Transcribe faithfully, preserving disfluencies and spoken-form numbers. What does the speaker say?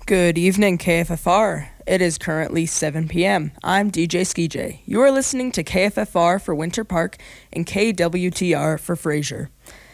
Good evening, K F F R. It is currently seven p m. I'm D J Ski J. You are listening to K F F R for Winter Park and K W T R for Fraser.